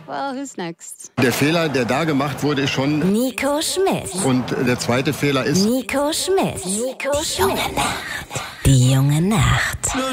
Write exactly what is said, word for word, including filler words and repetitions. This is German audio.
Well, who's next? Der Fehler, der da gemacht wurde, ist schon... Nico Schmidt. Und der zweite Fehler ist... Nico Schmidt. Nico Schmidt. Die junge Nacht. Die junge Nacht.